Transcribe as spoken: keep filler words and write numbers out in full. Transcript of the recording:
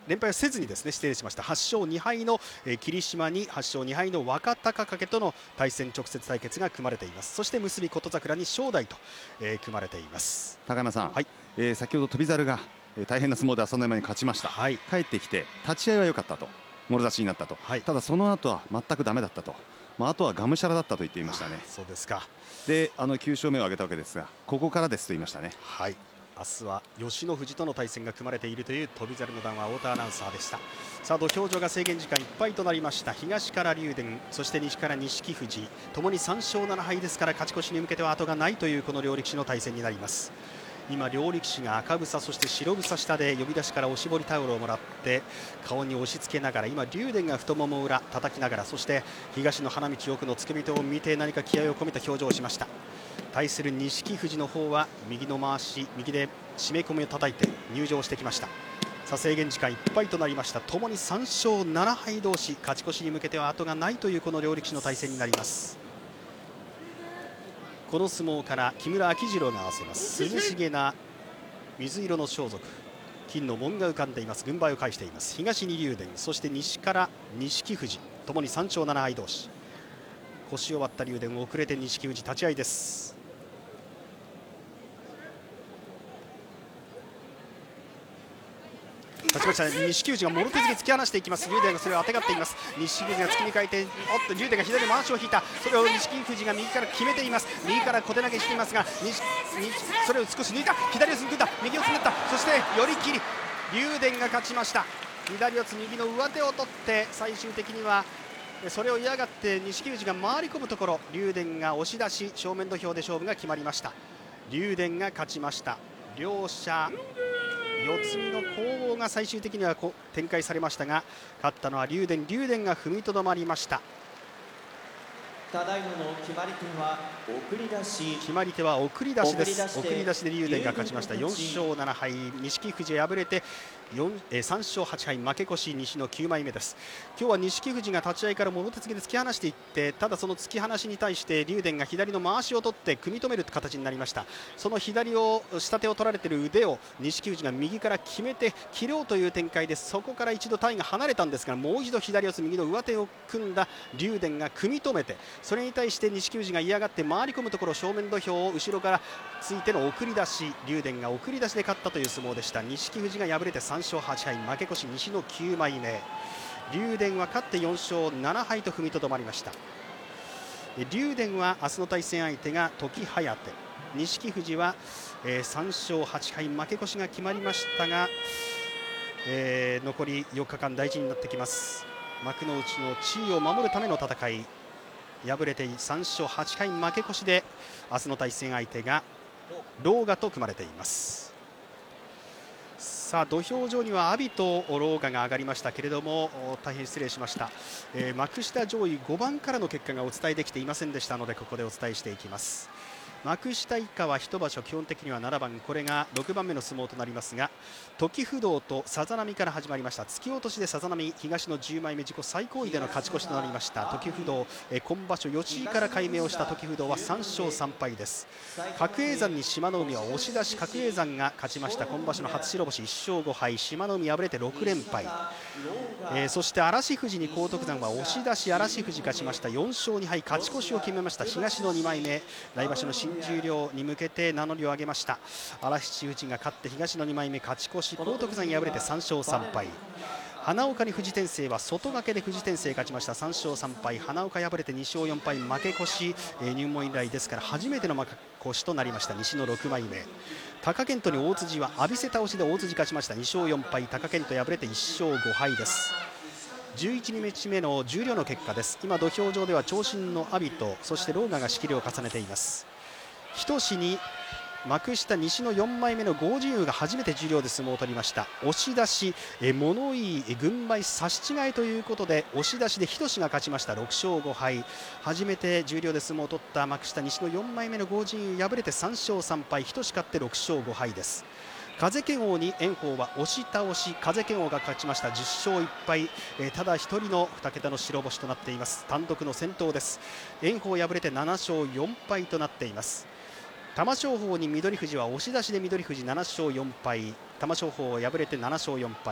連敗をせずにですね、失礼しました、はっしょうにはいの、えー、霧島にはっしょうにはいの若隆景との対戦直接対決が組まれています。そして結び琴櫻に正代と、えー、組まれています。 高山さん、 はい、 えー、先ほど翔猿が、えー、大変な相撲で朝乃山に勝ちました、 はい、 帰ってきて立ち合いは良かったと、もろ差しになったと、はい、ただその後は全くダメだったと、まあ、あとはがむしゃらだったと言っていましたね。 そうですか。 であのきゅうしょうめを挙げたわけですが、ここからですと言いましたね。 はい、明日は吉野富士との対戦が組まれているという翔猿の談話、太田アナウンサーでした。さあ土俵上が制限時間いっぱいとなりました。東から竜電、そして西から錦富士、ともにさんしょうななはいですから、勝ち越しに向けては後がないというこの両力士の対戦になります。今両力士が赤房そして白房下で呼び出しからおしぼりタオルをもらって顔に押し付けながら、今竜電が太もも裏叩きながら、そして東の花道奥の付け人を見て何か気合を込めた表情をしました。対する錦富士の方は右の回し、右で締め込みを叩いて入場してきました。さあ制限時間いっぱいとなりました。ともにさんしょうななはい同士、勝ち越しに向けては後がないというこの両力士の対戦になります。この相撲から木村秋次郎が合わせます。涼しげな水色の装束、金の紋が浮かんでいます。軍配を返しています。東に竜電、そして西から錦富士、ともにさんしょうななはい同士。腰を割った竜電、遅れて錦富士立ち合いです。立ちました錦富士がもろ手突き突き放していきます。竜電がそれをあてがっています。錦富士が突きに変えて、おっと竜電が左回しを引いた、それを錦富士が右から決めています。右から小手投げしていますが、それを少し抜いた、左四つに組んだ、右四つになった、そして寄り切り、竜電が勝ちました。左四つ右の上手を取って、最終的にはそれを嫌がって錦富士が回り込むところ、竜電が押し出し、正面土俵で勝負が決まりました。竜電が勝ちました。両者四つ身の攻防が最終的には展開されましたが、勝ったのは竜電。竜電が踏みとどまりました。 ただいまの決まり手は送り出し。 決まり手は送り出しです。送り出しで竜電が勝ちました。よんしょうななはい、錦富士敗れてさんしょうはちはい、負け越し、西のきゅうまいめです。今日は錦富士が立ち合いからもろ手突きで突き放していって、ただその突き放しに対して竜電が左の回しを取って組み止める形になりました。その左を下手を取られている腕を錦富士が右から決めて切ろうという展開で、そこから一度体が離れたんですが、もう一度左四つ右の上手を組んだ竜電が組み止めて、それに対して錦富士が嫌がって回り込むところ、正面土俵を後ろからついての送り出し、竜電が送り出しで勝ったという相撲でした。錦富士が敗れてさんしょうはちはい、負け越し、西のきゅうまいめ。竜電は勝ってよんしょうななはいと踏みとどまりました。竜電は明日の対戦相手が時疾風、錦富士は、えー、さんしょうはちはい、負け越しが決まりましたが、えー、残りよっかかん大事になってきます。幕内の地位を守るための戦い、敗れてさんしょうはちはい負け越しで、明日の対戦相手が狼雅と組まれています。さあ土俵上には阿炎と狼雅が上がりましたけれども、大変失礼しました、えー、幕下上位ごばんからの結果がお伝えできていませんでしたので、ここでお伝えしていきます。幕下以下は一場所基本的にはななばん、これがろくばんめの相撲となりますが、時不動とさざ波から始まりました。突き落としでさざ波、東のじゅうまいめ自己最高位での勝ち越しとなりました。時不動、え今場所吉井から改名をした時不動はさんしょうさんはいです。角栄山に志摩ノ海は押し出し、角栄山が勝ちました。今場所の初白星いっしょうごはい、志摩ノ海敗れてろくれんぱい、えー、そして嵐富士に荒篤山は押し出し、嵐富士勝ちました。よんしょうにはい、勝ち越しを決めました。東のにまいめ、来場所の新十両に向けて名乗りを上げました。嵐富士が勝って東のにまいめ勝ち越し、荒篤山敗れてさんしょうさんはい、花岡に富士転生は外掛けで富士転生勝ちました。さんしょうさんはい、花岡敗れてにしょうよんはい、負け越し、えー、入門以来ですから初めての負け越しとなりました。西のろくまいめ、貴健斗に大辻は浴びせ倒しで大辻勝ちました。にしょうよんはい、貴健斗敗れていっしょうごはいです。じゅういちにちめの十両の結果です。今土俵上では長身の阿炎と、そして狼雅が仕切りを重ねています。日翔に幕下西のよんまいめの剛人雄が初めて十両で相撲を取りました。押し出し、え物言い、軍配差し違いということで、押し出しで日翔が勝ちました。ろくしょうごはい、初めて十両で相撲を取った幕下西のよんまいめの剛人雄敗れてさんしょうさんはい、日翔勝ってろくしょうごはいです。風剣王に炎鵬は押し倒し、風剣王が勝ちました。じゅっしょういっぱい、えー、ただ一人のにけたの白星となっています。単独の先頭です。炎鵬敗れてななしょうよんはいとなっています。玉正鳳に翠富士は押し出しで翠富士ななしょうよんはい、玉正鳳敗れてななしょうよんは